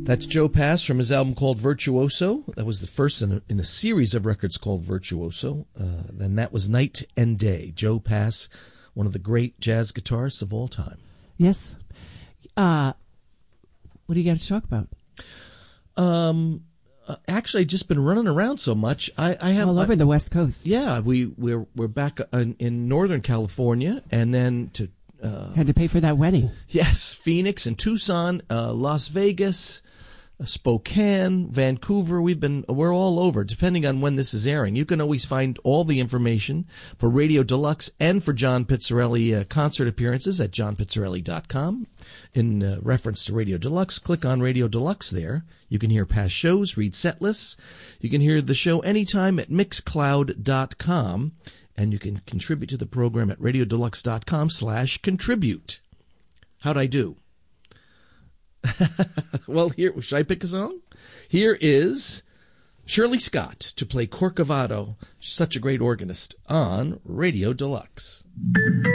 That's Joe Pass from his album called Virtuoso. That was the first in a series of records called Virtuoso. Then that was Night and Day. Joe Pass, one of the great jazz guitarists of all time. Yes. What do you got to talk about? Actually, I've just been running around so much. I have all over the West Coast. Yeah, we're back in Northern California, and then to had to pay for that wedding. Yes, Phoenix and Tucson, Las Vegas, Spokane, Vancouver. We're all over, depending on when this is airing. You can always find all the information for Radio Deluxe and for John Pizzarelli concert appearances at johnpizzarelli.com. In reference to Radio Deluxe, click on Radio Deluxe there. You can hear past shows, read set lists. You can hear the show anytime at mixcloud.com. And you can contribute to the program at radiodeluxe.com/contribute. How'd I do? Well, here, should I pick a song? Here is Shirley Scott to play Corcovado, such a great organist, on Radio Deluxe.